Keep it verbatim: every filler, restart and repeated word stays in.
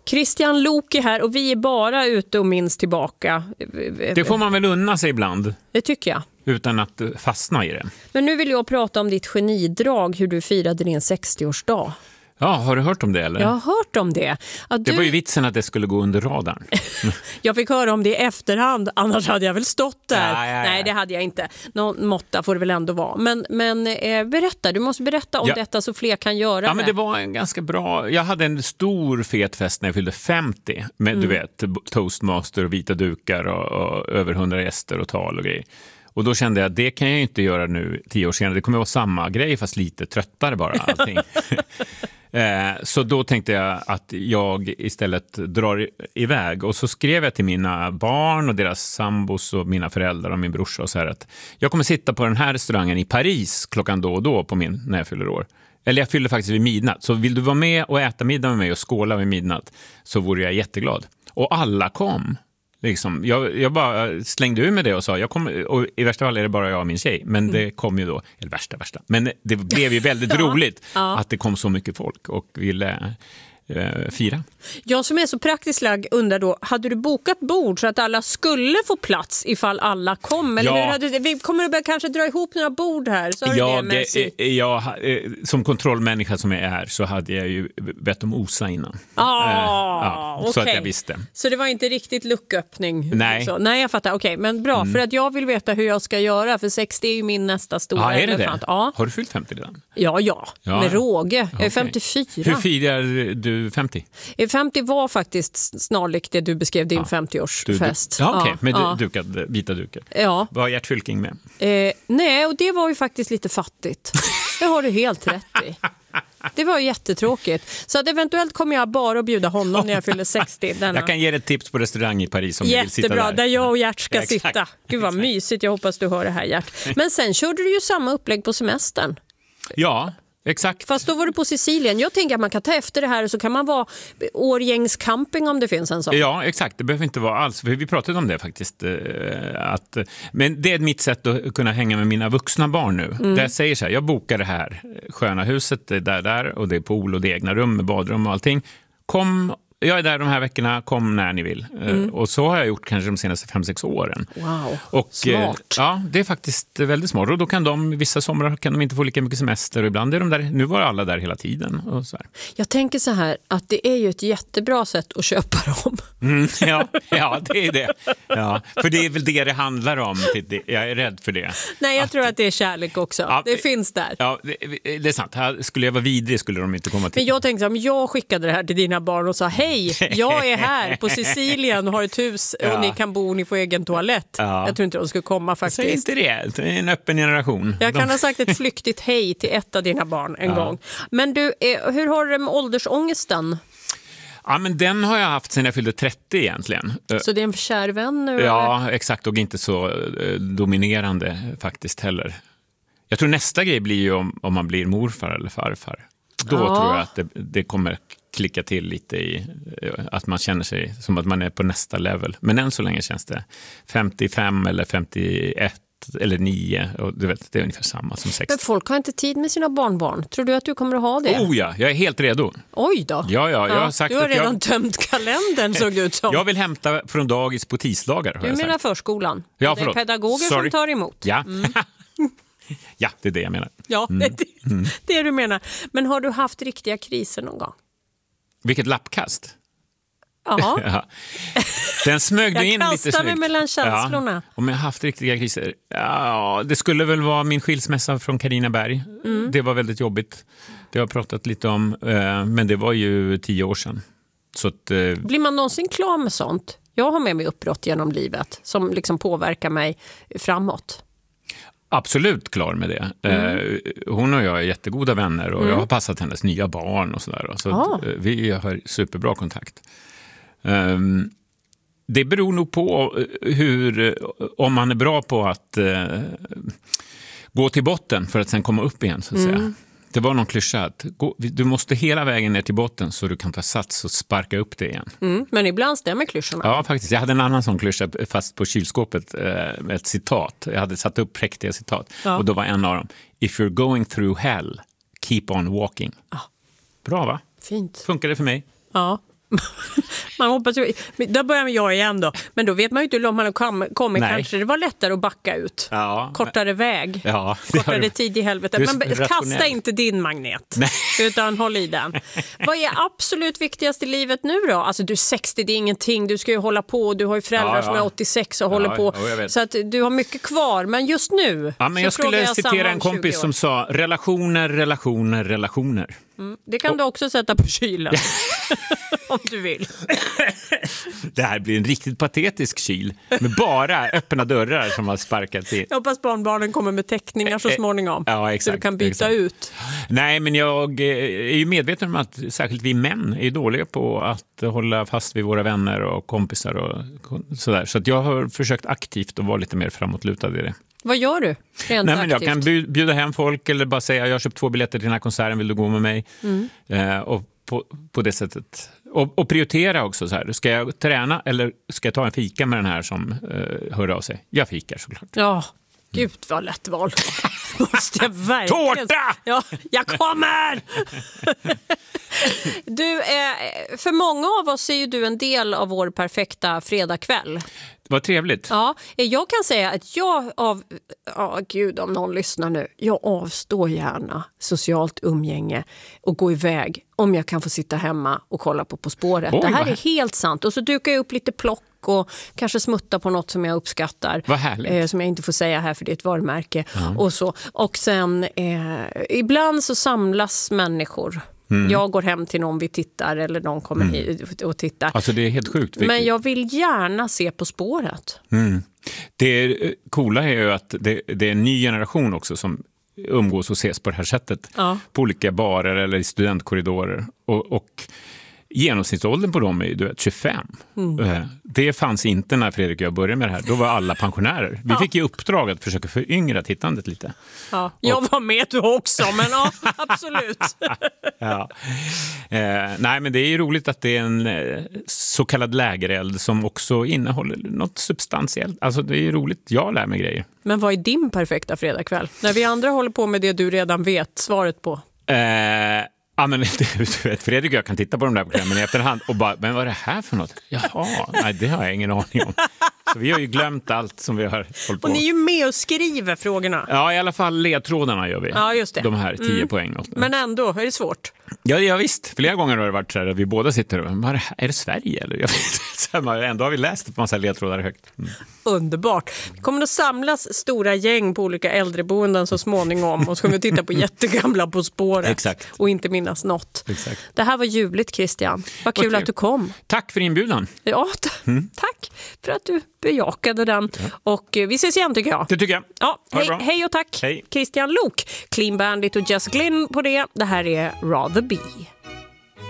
Christian Lok är här och vi är bara ute och minns tillbaka. Det får man väl unna sig ibland. Det tycker jag. Utan att fastna i det. Men nu vill jag prata om ditt genidrag, hur du firade din sextioårsdag. Ja, har du hört om det eller? Jag har hört om det. Att det du... var ju vitsen att det skulle gå under radarn. Jag fick höra om det i efterhand, annars hade jag väl stått där. Ja, ja, ja. Nej, det hade jag inte. Någon måtta får det väl ändå vara. Men, men eh, berätta, du måste berätta om ja. detta så fler kan göra ja, det. Men det var en ganska bra... Jag hade en stor fet fest när jag fyllde femtio. Med mm. du vet, toastmaster och vita dukar och, och över hundra gäster och tal och grejer. Och då kände jag att det kan jag inte göra nu tio år senare. Det kommer vara samma grej fast lite tröttare bara allting. Så då tänkte jag att jag istället drar iväg. Och så skrev jag till mina barn och deras sambos och mina föräldrar och min brorsa och så här att jag kommer sitta på den här restaurangen i Paris klockan då och då på min, när jag fyller år. Eller jag fyller faktiskt vid midnatt. Så vill du vara med och äta middag med mig och skåla vid midnatt så vore jag jätteglad. Och alla kom. Liksom, jag, jag bara slängde ur med det och sa jag kommer, och i värsta fall är det bara jag och min tjej, men mm. det kom ju då, eller värsta värsta, men det blev ju väldigt ja. roligt ja. att det kom så mycket folk och ville eh, fira. Jag som är så praktiskt lagd undrar då, hade du bokat bord så att alla skulle få plats ifall alla kom? Eller ja. hur hade, vi kommer att kanske dra ihop några bord här. Så ja, det det, ja, som kontrollmänniska som jag är så hade jag ju bett om osa innan. Ah, eh, ja, okay. Så att jag visste. Så det var inte riktigt lucköppning? Nej. Så. Nej, jag fattar. Okej, okay, men bra. Mm. För att jag vill veta hur jag ska göra. För sextio är ju min nästa stora ah, är det elefant. Det? Ja. Har du fyllt femtio redan? Ja, ja. ja. Med råge. Jag är okay. femtiofyra. Hur firar du femtio? femtio var faktiskt snarlikt det du beskrev din ja. femtioårsfest. Ja, okej. Okay. Med ja. dukad, vita dukar. Ja. Vad har Gert Fylking med? Eh, nej, och det var ju faktiskt lite fattigt. Det har du helt rätt i. Det var jättetråkigt. Så att eventuellt kommer jag bara att bjuda honom när jag fyller sextio. Denna. Jag kan ge dig ett tips på restaurang i Paris om du vill sitta där. Jättebra, där jag och Gert ska ja, sitta. Gud vad mysigt, jag hoppas du hör det här, Gert. Men sen körde du ju samma upplägg på semestern. Ja, exakt. Fast då var du på Sicilien. Jag tänker att man kan ta efter det här och så kan man vara Årgängs-camping om det finns en sån. Ja, exakt. Det behöver inte vara alls. För vi pratade om det faktiskt. Att, men det är mitt sätt att kunna hänga med mina vuxna barn nu. Mm. Där jag säger så här, jag bokar det här sköna huset, det är där, där och det är pool och det är egna rum med badrum och allting. Kom, jag är där de här veckorna, kom när ni vill. Mm. Och så har jag gjort kanske de senaste fem sex åren. Wow, och, smart. Ja, det är faktiskt väldigt smart. Och då kan de, vissa somrar kan de inte få lika mycket semester. Och ibland är de där, nu var alla där hela tiden. Och så här. Jag tänker så här, att det är ju ett jättebra sätt att köpa dem. Mm, ja, ja, det är det. Ja, för det är väl det det handlar om. Jag är rädd för det. Nej, jag att, tror att det är kärlek också. Ja, det finns där. Ja, det, det är sant. Skulle jag vara vidrig skulle de inte komma till. Men jag tänkte om jag skickade det här till dina barn och sa hej, jag är här på Sicilien och har ett hus och ja. ni kan bo och ni får egen toalett. Ja. Jag tror inte de skulle komma faktiskt. Säg inte det, det är en öppen generation. Jag kan de... ha sagt ett flyktigt hej till ett av dina barn en ja. gång. Men du, hur har du det med åldersångesten? Ja, men den har jag haft sedan jag fyllde trettio egentligen. Så det är en kär vän nu? Ja, eller? Exakt. Och inte så eh, dominerande faktiskt heller. Jag tror nästa grej blir ju om, om man blir morfar eller farfar. Då ja. tror jag att det, det kommer klicka till lite i att man känner sig som att man är på nästa level. Men än så länge känns det femtiofem eller femtioett eller nio och du vet, det är ungefär samma som sextio. Men folk har inte tid med sina barnbarn. Tror du att du kommer att ha det? Oh ja, jag är helt redo. Oj då. Ja, ja, jag har sagt du har att redan jag... tömt kalendern såg det ut som. Jag vill hämta från dagis på tisdagar. Du menar förskolan? Ja, det är pedagoger Sorry. som tar emot. Ja. Mm. Ja, det är det jag menar. Ja, mm. det är det, mm. det du menar. Men har du haft riktiga kriser någon gång? Vilket lappkast. Ja. ja. Den smög du in lite snyggt. Jag kastar mig mellan känslorna. Ja. Om jag har haft riktiga kriser. Ja, det skulle väl vara min skilsmässa från Carina Berg. Mm. Det var väldigt jobbigt. Det har jag pratat lite om. Men det var ju tio år sedan. Så att, blir man någonsin klar med sånt? Jag har med mig uppbrott genom livet som liksom påverkar mig framåt. Absolut klar med det. Mm. Hon och jag är jättegoda vänner och mm. jag har passat hennes nya barn och sådär. Så ah. vi har superbra kontakt. Det beror nog på hur, om man är bra på att gå till botten för att sen komma upp igen så att säga. Mm. Det var någon klyscha att gå, du måste hela vägen ner till botten så du kan ta sats och sparka upp det igen. Mm, men ibland stämmer klyschorna. Ja, faktiskt. Jag hade en annan sån klyscha fast på kylskåpet med ett citat. Jag hade satt upp präktiga citat. Ja. Och då var en av dem: If you're going through hell, keep on walking. Ah. Bra, va? Fint. Funkar det för mig? Ja. Man hoppas ju, då börjar jag igen då. Men då vet man ju inte om man har kommit. Nej. Kanske det var lättare att backa ut. Ja, Kortare men... väg. Ja, kortare det... tid i helvetet. Men rationell. Kasta inte din magnet. Nej. Utan håll i den. Vad är absolut viktigast i livet nu då? Alltså du är sextio, det är ingenting. Du ska ju hålla på. Du har ju föräldrar ja, ja. som är åttiosex och ja, håller på. Ja, så att du har mycket kvar. Men just nu ja, men jag skulle jag citera en kompis som sa relationer, relationer, relationer. Mm. Det kan och... du också sätta på kylen. Om du vill. Det här blir en riktigt patetisk kyl med bara öppna dörrar som har sparkats in. Jag hoppas barnbarnen kommer med teckningar så småningom. Ja, exakt, så du kan byta exakt. ut. Nej, men jag är ju medveten om att särskilt vi män är dåliga på att hålla fast vid våra vänner och kompisar och sådär. Så att jag har försökt aktivt att vara lite mer framåtlutad i det. Vad gör du? Nej, men jag kan bjuda hem folk eller bara säga jag har köpt två biljetter till den här konserten, vill du gå med mig? Mm. Eh, och på, på det sättet. Och, och prioritera också så här. Ska jag träna eller ska jag ta en fika med den här som eh, hör av sig? Jag fikar såklart. Ja, gud vad lätt val. Måste jag verkligen... Tårta! Ja, jag kommer! Du, eh, för många av oss är ju du en del av vår perfekta fredagkväll. Vad trevligt. Ja, jag kan säga att jag av... Ja, gud om någon lyssnar nu. Jag avstår gärna socialt umgänge och gå iväg om jag kan få sitta hemma och kolla på På spåret. Oj, det här vad... är helt sant. Och så dukar jag upp lite plock och kanske smutta på något som jag uppskattar. Vad härligt. Eh, som jag inte får säga här för det är ett varumärke. Mm. Och, så. och sen, eh, ibland så samlas människor. Mm. Jag går hem till någon vi tittar eller någon kommer mm. hit och tittar. Alltså det är helt sjukt. Men jag vill gärna se På spåret. Mm. Det coola är ju att det, det är en ny generation också som umgås och ses på det här sättet. Ja. På olika barer eller i studentkorridorer. Och, och genomsnittsåldern på dem är du vet, tjugofem. Mm. Det fanns inte när Fredrik och jag började med det här. Då var alla pensionärer. Vi ja. fick ju uppdrag att försöka föryngra tittandet lite. Ja, jag och... var med du också, men ja, absolut. ja. eh, nej, men det är ju roligt att det är en eh, så kallad lägereld som också innehåller något substantiellt. Alltså det är ju roligt, jag lär mig grejer. Men vad är din perfekta fredagkväll? När vi andra håller på med det du redan vet svaret på. Eh... Ja, men du vet, Fredrik och jag kan titta på de där programmen i efterhand och bara, men vad är det här för något? Jaha, nej, det har jag ingen aning om. Så vi har ju glömt allt som vi har hållit på. Och ni är ju med och skriver frågorna. Ja, i alla fall ledtrådarna gör vi. Ja, just det. De här tio mm. poäng. Men ändå, är det svårt? Ja, ja, visst. Flera gånger har det varit så här att vi båda sitter och bara, är det Sverige? Eller? Jag vet, ändå har vi läst ett massa ledtrådar högt. Mm. Underbart. Det kommer att samlas stora gäng på olika äldreboenden så småningom och så kommer vi titta på jättegamla På spåret. Exakt. Och inte minnas något. Exakt. Det här var ljuvligt, Christian. Vad kul att du kom. Tack för inbjudan. Ja, t- mm. tack för att du bejakade den. Ja. Och vi ses igen tycker jag. Det tycker jag. Ja, hej, hej och tack. Hej. Christian Lok, Clean Bandit och Jess Glynn på det. Det här är Rather Be.